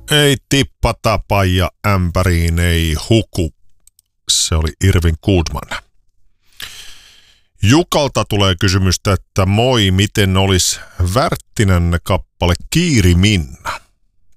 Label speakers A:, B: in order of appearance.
A: Ei tippatapa ja ämpäriin ei huku. Se oli Irvin Goodman. Jukalta tulee kysymystä, että moi, miten olisi Wärttinen kappale Kiiri Minna?